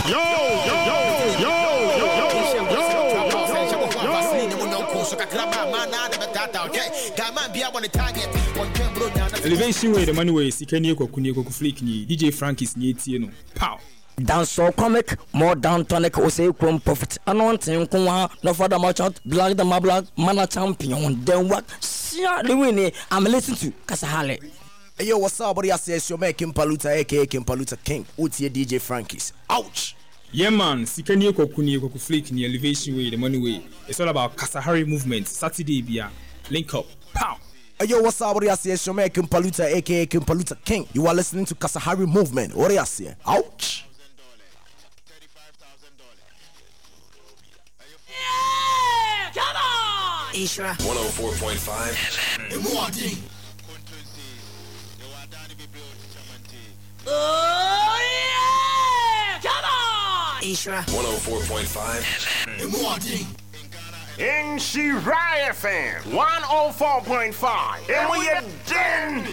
Elevation way the money way sikani kwaku flick ni DJ Frankis ni etie no pow Dancehall comic more down tonic o say chrome prophet anointing nko no for the merchant black the black man champion then what share the winning I'm listening to Kasahale. Hey yo, what's up? Buddy, I say it's your man Kimpaluta aka Kimpaluta King. Utie DJ Frankis. Ouch. Yeah man, sikani kwaku flick ni elevation way the money way. It's all about Kasahari movement. Saturday bia link up pow. Hey yo, what's up? What do you say? It's your man Kimpaluta aka Kimpaluta King. You are listening to Kasahari Movement. What do you say? Ouch. Yeah, come on. Isra 104.5. Oh yeah, come on. Isra 104.5. In Shirai FM 104.5. And we are done.